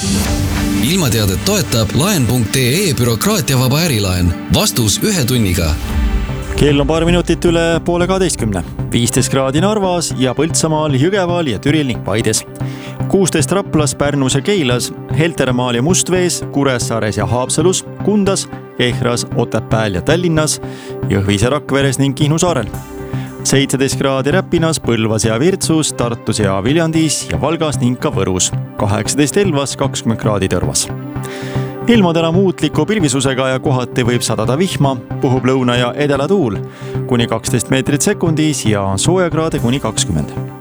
Ilmateadet toetab laen.ee bürokraatiavaba ärilaen. Vastus 1 tunniga. Kell on paar minutit üle 11:30. 15 kraadi Narvas ja Põltsamaal, Jõgeval ja Türil ning Paides. 16 Raplas, Pärnus ja Keilas, Heltermaal ja Mustvees, Kuressaares ja Haapsalus, Kundas, Kehras, Otepääl ja Tallinnas, Jõhvis ja Rakveres ning Kihnu saarel. 17 kraadi Räpinas, Põlvas ja Virtsus, Tartus ja Viljandis ja Valgas ning ka Võrus. 18 Elvas, 20 kraadi Tõrvas. Ilmad enam muutliku pilvisusega ja kohati võib sadada vihma, puhub lõuna ja edela tuul kuni 12 meetrit sekundis ja soojakraade kuni 20.